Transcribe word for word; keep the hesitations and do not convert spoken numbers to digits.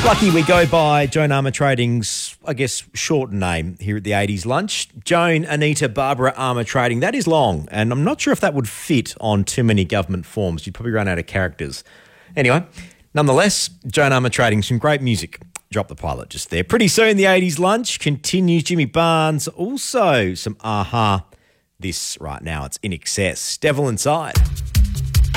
Lucky we go by Joan Armour Trading's, I guess, short name here at the eighties lunch. Joan Anita Barbara Armour Trading. That is long, and I'm not sure if that would fit on too many government forms. You'd probably run out of characters. Anyway, nonetheless, Joan Armour Trading, some great music. Drop the pilot just there. Pretty soon, the eighties lunch continues. Jimmy Barnes, also some aha. This right now, it's In Excess. Devil Inside.